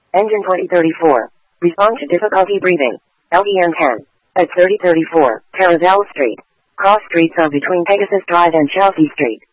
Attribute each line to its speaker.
Speaker 1: Engine 2034. Respond to difficulty breathing. LDN 10. At 3034, Carousel Street. Cross streets are between Pegasus Drive and Chelsea Street.